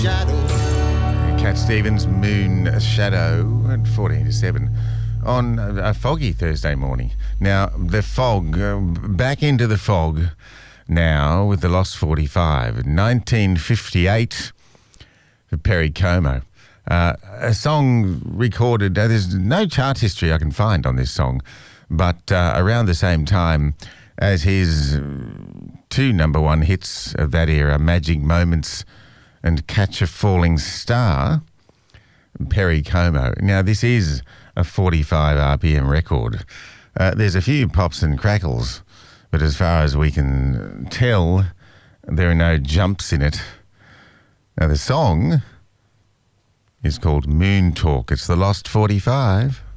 Cat Stevens, Moon Shadow at 14 to 7 on a foggy Thursday morning. Now, the fog, back into the fog now with the Lost 45. 1958 for Perry Como. A song recorded, there's no chart history I can find on this song, but around the same time as his two number one hits of that era, Magic Moments and Catch a Falling Star, Perry Como. Now, this is a 45 RPM record. There's a few pops and crackles, but as far as we can tell, there are no jumps in it. Now, the song is called Moon Talk. It's the Lost 45.